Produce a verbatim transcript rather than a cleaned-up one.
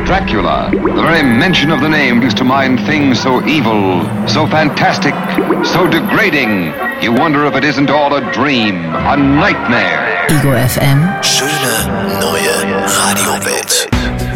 Dracula. The very mention of the name brings to mind things so evil, so fantastic, so degrading. You wonder if it isn't all a dream, a nightmare. Ego F M. Schöne neue Radiowelt.